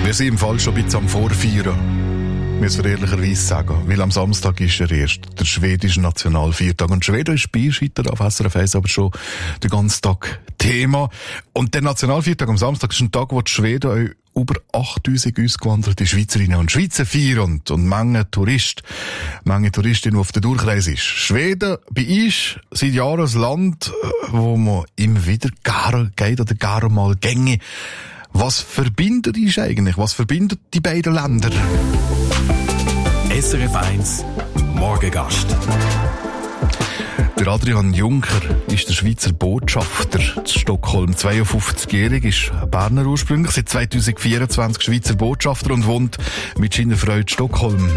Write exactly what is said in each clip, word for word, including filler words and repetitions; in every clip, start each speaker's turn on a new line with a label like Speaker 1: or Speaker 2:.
Speaker 1: Wir sind im Fall schon ein bisschen am Vorfeiern, müssen wir ehrlicherweise sagen. Weil am Samstag ist er erst der schwedische Nationalviertag. Und Schweden ist Bierscheiter auf S R F eins aber schon den ganzen Tag Thema. Und der Nationalviertag am Samstag ist ein Tag, wo die Schweden über achttausend ausgewanderte Schweizerinnen und Schweizer feiern und, und Menge Touristen, Menge Touristinnen, die auf der Durchreise ist. Schweden bei uns seit Jahren ein Land, wo man immer wieder gerne geht oder gerne mal gänge. Was verbindet uns eigentlich? Was verbindet die beiden Länder?
Speaker 2: S R F eins Morgengast.
Speaker 1: Der Adrian Juncker ist der Schweizer Botschafter zu Stockholm. zweiundfünfzigjährig, ist Berner ursprünglich, seit zweitausendvierundzwanzig Schweizer Botschafter und wohnt mit seiner Frau in Stockholm.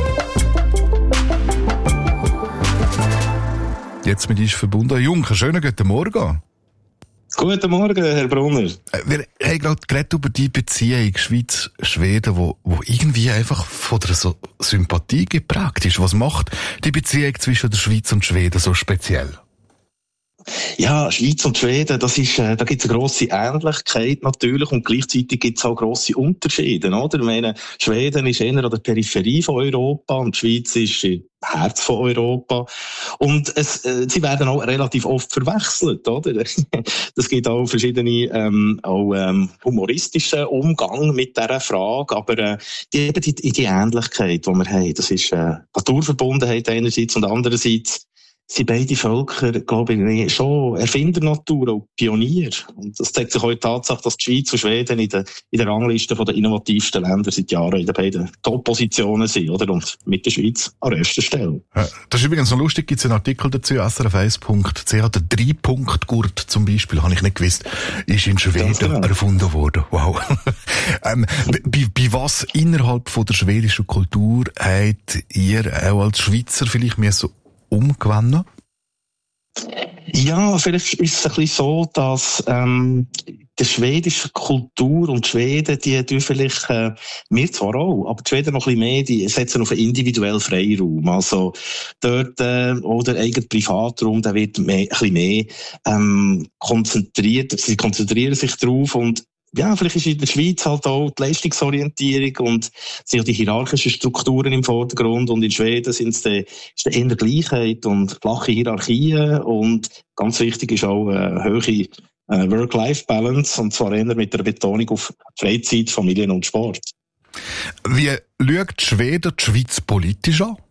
Speaker 1: Jetzt mit uns verbunden Juncker. Schönen guten Morgen.
Speaker 3: Guten Morgen, Herr Brunner.
Speaker 1: Wir haben gerade geredet über die Beziehung Schweiz-Schweden, wo, wo irgendwie einfach von der so Sympathie geprägt ist. Was macht die Beziehung zwischen der Schweiz und Schweden so speziell?
Speaker 3: Ja, Schweiz und Schweden, das ist, äh, da gibt es eine grosse Ähnlichkeit natürlich und gleichzeitig gibt es auch grosse Unterschiede, oder? Ich meine, Schweden ist eher an der Peripherie von Europa und die Schweiz ist im Herz von Europa. Und es, äh, sie werden auch relativ oft verwechselt, oder? Das gibt auch verschiedene, ähm, auch, ähm, humoristischen Umgang mit dieser Frage, aber, äh, die, eben die, die Ähnlichkeit, die wir haben, das ist, äh, Naturverbundenheit einerseits und andererseits sind beide Völker, glaube ich, schon Erfindernatur und Pionier. Und das zeigt sich auch die Tatsache, dass die Schweiz und Schweden in der, in der Rangliste der innovativsten Länder seit Jahren in den beiden Top-Positionen sind, oder? Und mit der Schweiz an erster Stelle.
Speaker 1: Das ist übrigens noch lustig, gibt es einen Artikel dazu, S R F eins punkt c h. Der Drei-Punkt-Gurt zum Beispiel, habe ich nicht gewusst, ist in Schweden genau erfunden worden. Wow. ähm, bei, bei was innerhalb von der schwedischen Kultur habt ihr auch als Schweizer vielleicht mehr so umgewinnen?
Speaker 3: Ja, vielleicht ist es ein bisschen so, dass ähm, die schwedische Kultur und die Schweden, die tun vielleicht, äh, wir zwar auch, aber die Schweden noch ein bisschen mehr, die setzen auf einen individuellen Freiraum. Also dort, äh, oder eigen Privatraum, der wird mehr, ein bisschen mehr ähm, konzentriert, sie konzentrieren sich drauf und ja, vielleicht ist in der Schweiz halt auch die Leistungsorientierung und sind die hierarchischen Strukturen im Vordergrund und in Schweden sind es die, ist die eher Gleichheit und flache Hierarchien und ganz wichtig ist auch eine hohe äh, Work-Life-Balance und zwar eher mit der Betonung auf Freizeit, Familien und Sport.
Speaker 1: Wie schaut Schweden die Schweiz politisch an?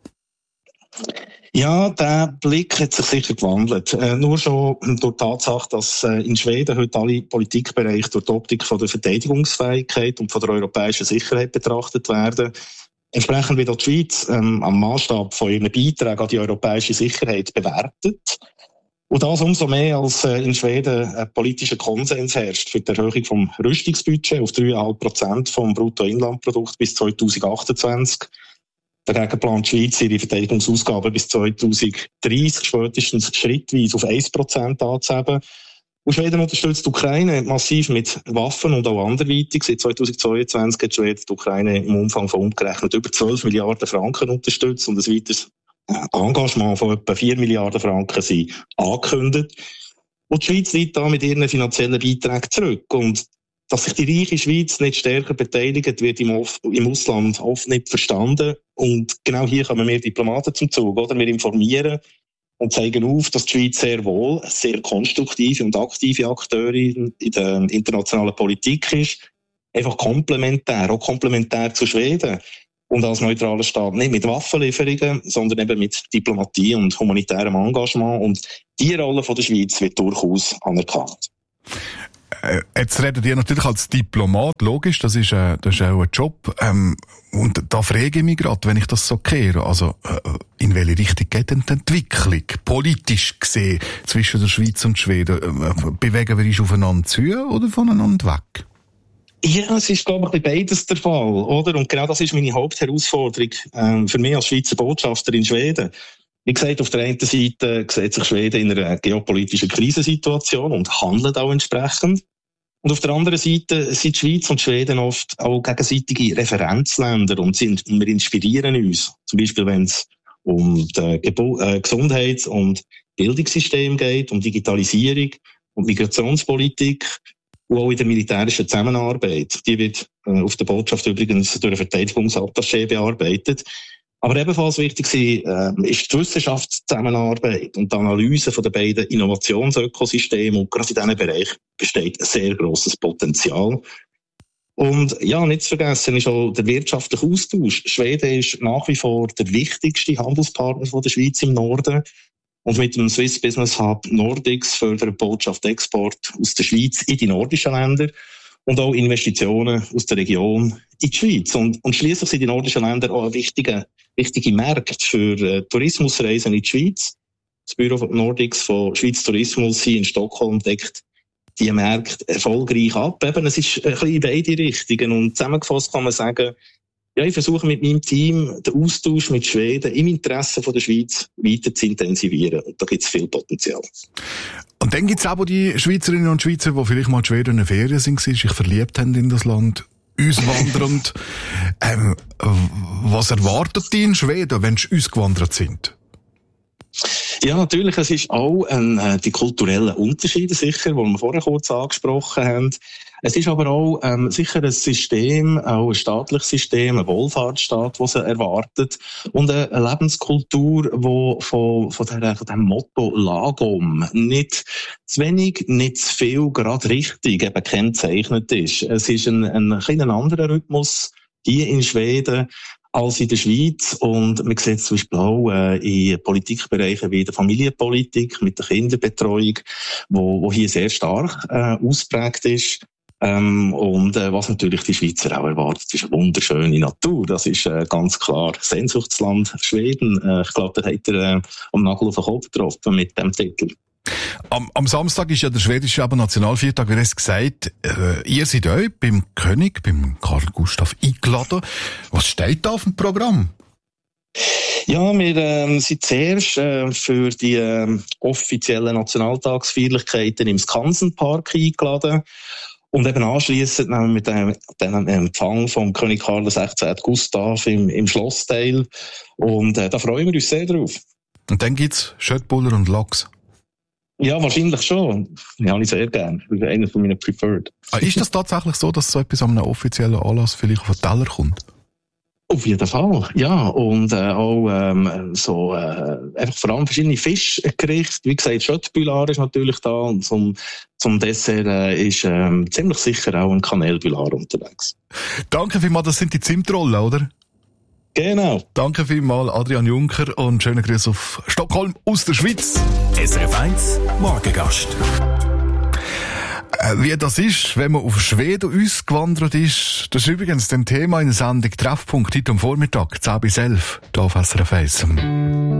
Speaker 3: Ja, der Blick hat sich sicher gewandelt. Äh, nur schon durch die Tatsache, dass äh, in Schweden heute alle Politikbereiche durch die Optik von der Verteidigungsfähigkeit und von der europäischen Sicherheit betrachtet werden. Entsprechend wird auch die Schweiz ähm, am Maßstab von ihren Beiträgen an die europäische Sicherheit bewertet. Und das umso mehr, als äh, in Schweden ein politischer Konsens herrscht für die Erhöhung vom Rüstungsbudget auf drei Komma fünf Prozent vom Bruttoinlandprodukt bis zweitausendachtundzwanzig. Dagegen plant die Schweiz ihre Verteidigungsausgaben bis zweitausenddreißig spätestens schrittweise auf ein Prozent anzuheben. Und Schweden unterstützt die Ukraine massiv mit Waffen und auch anderweitig. Seit zweitausendzweiundzwanzig hat Schweden die Ukraine im Umfang von umgerechnet über zwölf Milliarden Franken unterstützt und ein weiteres Engagement von etwa vier Milliarden Franken sind angekündigt. Und die Schweiz liegt da mit ihren finanziellen Beiträgen zurück. Und dass sich die reiche Schweiz nicht stärker beteiligt, wird im, Off- im Ausland oft nicht verstanden. Und genau hier kommen wir Diplomaten zum Zug, oder? Wir informieren und zeigen auf, dass die Schweiz sehr wohl eine sehr konstruktive und aktive Akteurin in der internationalen Politik ist. Einfach komplementär, auch komplementär zu Schweden. Und als neutraler Staat nicht mit Waffenlieferungen, sondern eben mit Diplomatie und humanitärem Engagement. Und die Rolle von der Schweiz wird durchaus anerkannt.
Speaker 1: Jetzt redet ihr natürlich als Diplomat, logisch, das ist, äh, das ist auch ein Job. Ähm, und da frage ich mich gerade, wenn ich das so kehre, also äh, in welche Richtung geht denn die Entwicklung, politisch gesehen, zwischen der Schweiz und Schweden? Äh, bewegen wir uns aufeinander zu oder voneinander weg?
Speaker 3: Ja, es ist, glaube ich, beides der Fall, oder? Und genau das ist meine Hauptherausforderung ähm, für mich als Schweizer Botschafter in Schweden. Wie gesagt, auf der einen Seite sieht sich Schweden in einer geopolitischen Krisensituation und handelt auch entsprechend. Und auf der anderen Seite sind die Schweiz und Schweden oft auch gegenseitige Referenzländer und sind, wir inspirieren uns. Zum Beispiel, wenn es um das Gebo- äh, Gesundheits- und Bildungssystem geht, um Digitalisierung und Migrationspolitik. und auch in der militärischen Zusammenarbeit. Die wird äh, auf der Botschaft übrigens durch einen Verteidigungsattaché bearbeitet. Aber ebenfalls wichtig äh, ist die Wissenschaftszusammenarbeit und die Analyse von den beiden Innovationsökosystemen. Und gerade in diesem Bereich besteht ein sehr grosses Potenzial. Und ja, nicht zu vergessen ist auch der wirtschaftliche Austausch. Schweden ist nach wie vor der wichtigste Handelspartner von der Schweiz im Norden. Und mit dem Swiss Business Hub Nordics fördert Botschaft Export aus der Schweiz in die nordischen Länder und auch Investitionen aus der Region in die Schweiz. Und, und schliesslich sind die nordischen Länder auch ein wichtiger, wichtige Märkte für äh, Tourismusreisen in die Schweiz. Das Büro von Nordics von Schweiz Tourismus hier in Stockholm deckt die Märkte erfolgreich ab. Eben, es ist ein bisschen in beide Richtungen. Und zusammengefasst kann man sagen, ja, ich versuche mit meinem Team den Austausch mit Schweden im Interesse von der Schweiz weiter zu intensivieren. Und da gibt es viel Potenzial.
Speaker 1: Und dann gibt es auch die Schweizerinnen und Schweizer, die vielleicht mal in Schweden in der Ferien sind, sich verliebt haben in das Land, auswandernd. ähm, was erwartet die in Schweden, wenn sie ausgewandert sind?
Speaker 3: Ja, natürlich, es ist auch ein, äh, die kulturellen Unterschiede sicher, die wir vorher kurz angesprochen haben. Es ist aber auch ähm, sicher ein System, auch ein staatliches System, ein Wohlfahrtsstaat, das sie erwartet und eine, eine Lebenskultur, die von, von, der, von dem Motto Lagom nicht zu wenig, nicht zu viel, gerade richtig eben kennzeichnet ist. Es ist ein, ein kleiner anderer Rhythmus hier in Schweden als in der Schweiz. Und man sieht zum Beispiel auch äh, in Politikbereichen wie der Familienpolitik mit der Kinderbetreuung, wo, wo hier sehr stark äh, ausprägt ist. Ähm, und äh, was natürlich die Schweizer auch erwartet, ist eine wunderschöne Natur. Das ist äh, ganz klar Sehnsuchtsland Schweden. Äh, ich glaube, da hat er äh, am Nagel auf den Kopf getroffen mit dem Titel.
Speaker 1: Am, am Samstag ist ja der schwedische Nationalviertag, wie er es gesagt, äh, ihr seid euch beim König, beim Karl Gustav eingeladen. Was steht da auf dem Programm?
Speaker 3: Ja, wir ähm, sind zuerst äh, für die äh, offiziellen Nationaltagsfeierlichkeiten im Skansenpark eingeladen. Und eben anschliessend nehmen wir mit dem, dem Empfang von König Karl der sechzehnten Gustav im, im Schlossteil. Und äh, da freuen wir uns sehr drauf.
Speaker 1: Und dann gibt's Schöttbuller und Lachs.
Speaker 3: Ja, wahrscheinlich schon. Ja, habe ich sehr gern. Das ist einer von meinen Preferred.
Speaker 1: Ah, ist das tatsächlich so, dass so etwas an einem offiziellen Anlass vielleicht auf den Teller kommt?
Speaker 3: Auf jeden Fall, ja. Und äh, auch ähm, so äh, einfach vor allem verschiedene Fischgerichte. Wie gesagt, Schöttbullar ist natürlich da. Und zum, zum Dessert äh, ist ähm, ziemlich sicher auch ein Kanelbullar unterwegs.
Speaker 1: Danke vielmals, das sind die Zimtrollen, oder?
Speaker 3: Genau.
Speaker 1: Danke vielmals, Adrian Juncker, und schönen Grüß auf Stockholm aus der Schweiz.
Speaker 2: S R F eins Morgengast.
Speaker 1: Äh, wie das ist, wenn man auf Schweden ausgewandert ist, das ist übrigens ein Thema in der Sendung Treffpunkt heute am Vormittag, zehn bis elf, hier auf S R F eins.